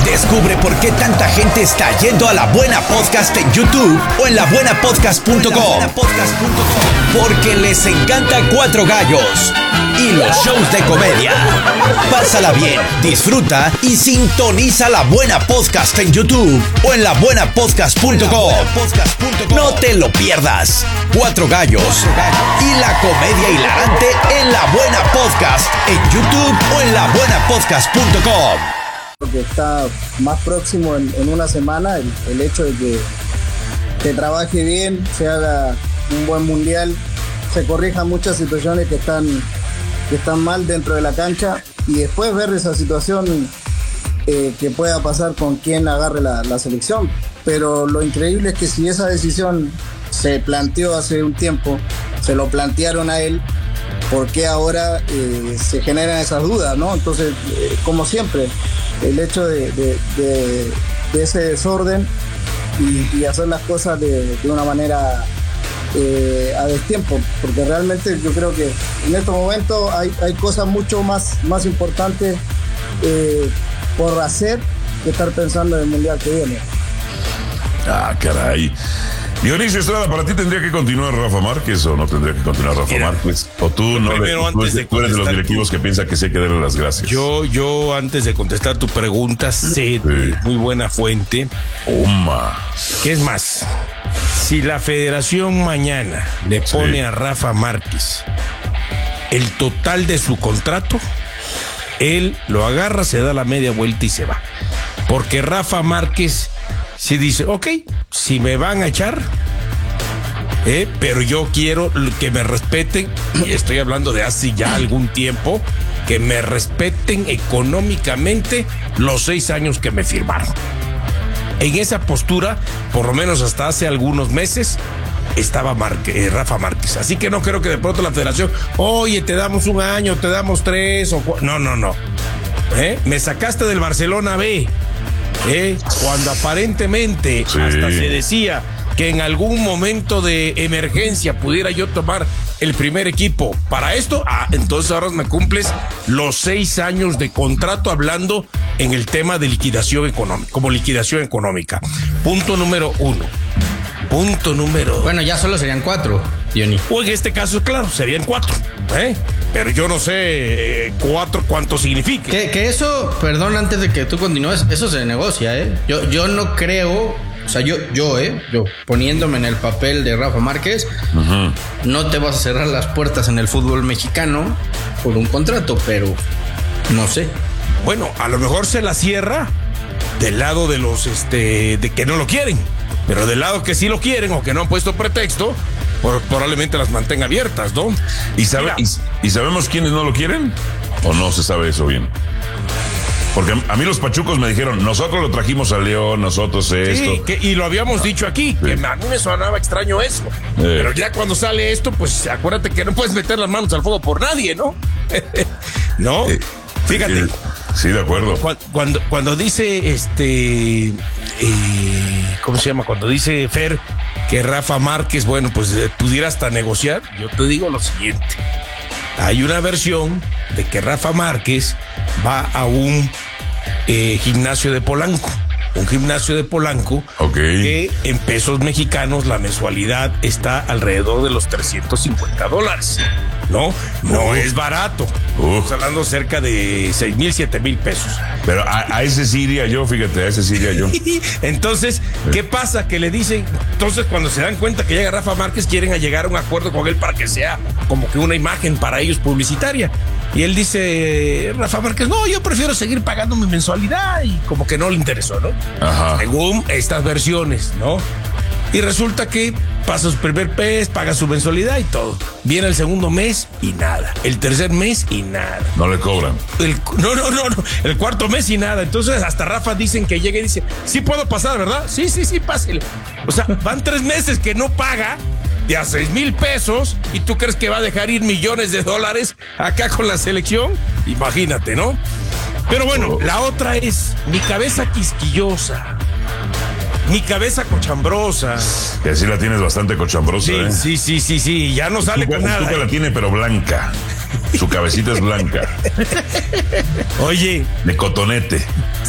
Descubre por qué tanta gente está yendo a La Buena Podcast en YouTube o en labuenapodcast.com. Porque les encanta Cuatro Gallos y los shows de comedia. Pásala bien, disfruta y sintoniza La Buena Podcast en YouTube o en labuenapodcast.com. No te lo pierdas. Cuatro Gallos y la comedia hilarante en La Buena Podcast en YouTube o en labuenapodcast.com. Que está más próximo en una semana, el hecho de que se trabaje bien, se haga un buen mundial, se corrijan muchas situaciones que están mal dentro de la cancha y después ver esa situación que pueda pasar con quien agarre la selección. Pero lo increíble es que si esa decisión se planteó hace un tiempo, se lo plantearon a él, ¿por qué ahora se generan esas dudas, ¿no? Entonces, como siempre, el hecho de ese desorden y hacer las cosas de una manera a destiempo, porque realmente yo creo que en estos momentos hay cosas mucho más importantes por hacer que estar pensando en el mundial que viene. Ah, caray. Dionisio Estrada, ¿para ti tendría que continuar Rafa Márquez o no tendría que continuar Rafa Márquez? ¿O tú no tú eres de los directivos que piensa que sí hay que darle las gracias? Yo antes de contestar tu pregunta, sé de muy buena fuente. ¿Qué es más? Si la federación mañana le pone a Rafa Márquez el total de su contrato, él lo agarra, se da la media vuelta y se va. Porque Rafa Márquez si dice, ok, si me van a echar, pero yo quiero que me respeten, y estoy hablando de hace ya algún tiempo, que me respeten económicamente los 6 años que me firmaron. En esa postura, por lo menos hasta hace algunos meses, estaba Rafa Márquez. Así que no creo que de pronto la federación, oye, te damos 1 año, te damos 3 o 4. No. Me sacaste del Barcelona B. Cuando aparentemente hasta se decía que en algún momento de emergencia pudiera yo tomar el primer equipo para esto, entonces ahora me cumples los 6 años de contrato hablando en el tema de liquidación económica, como liquidación económica. Punto número 1. Bueno, ya solo serían 4, Johnny. O en este caso, claro, serían 4, pero yo no sé 4 cuánto significa. Que eso, perdón, antes de que tú continúes, eso se negocia, Yo no creo, o sea, yo poniéndome en el papel de Rafa Márquez, no te vas a cerrar las puertas en el fútbol mexicano por un contrato, pero no sé. Bueno, a lo mejor se la cierra del lado de los de que no lo quieren, pero del lado que sí lo quieren o que no han puesto pretexto, probablemente las mantenga abiertas, ¿no? ¿Y sabemos quiénes no lo quieren? ¿O no se sabe eso bien? Porque a mí los pachucos me dijeron, nosotros lo trajimos a León, nosotros esto. Sí, y lo habíamos dicho aquí, que a mí me sonaba extraño eso. Pero ya cuando sale esto, pues acuérdate que no puedes meter las manos al fuego por nadie, ¿no? ¿No? Fíjate. Sí, de acuerdo. Cuando dice ¿cómo se llama? Cuando dice Fer que Rafa Márquez, bueno, pues pudiera hasta negociar, yo te digo lo siguiente. Hay una versión de que Rafa Márquez va a un gimnasio de Polanco. Un gimnasio de Polanco que en pesos mexicanos la mensualidad está alrededor de los $350. No es barato. Estamos hablando cerca de 6,000, 7,000 pesos. Pero a ese sí iría yo, fíjate, a ese sí iría yo. Entonces, ¿qué pasa? Que le dicen, entonces cuando se dan cuenta que llega Rafa Márquez, quieren llegar a un acuerdo con él para que sea como que una imagen para ellos publicitaria. Y él dice, Rafa Márquez, no, yo prefiero seguir pagando mi mensualidad, y como que no le interesó, ¿no? Ajá. Según estas versiones, ¿no? Y resulta que pasa su primer mes, paga su mensualidad y todo. Viene el segundo mes y nada. El tercer mes y nada. No le cobran. No. El cuarto mes y nada. Entonces hasta Rafa dicen que llega y dice, sí puedo pasar, ¿verdad? Sí, pásele. O sea, van 3 meses que no paga de a 6,000 pesos y tú crees que va a dejar ir millones de dólares acá con la selección. Imagínate, ¿no? Pero bueno, la otra es mi cabeza quisquillosa. Mi cabeza cochambrosa. Que así la tienes bastante cochambrosa, Sí, ya no sale con nada. Tú la tiene, pero blanca. Su cabecita es blanca. Oye. De cotonete.